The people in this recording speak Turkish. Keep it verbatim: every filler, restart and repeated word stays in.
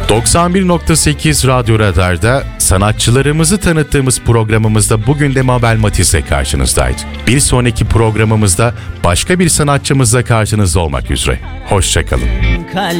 doksan bir nokta sekiz Radyo Radar'da sanatçılarımızı tanıttığımız programımızda bugün de Mabel Matiz'le karşınızdaydı. Bir sonraki programımızda başka bir sanatçımızla karşınızda olmak üzere. Hoşçakalın.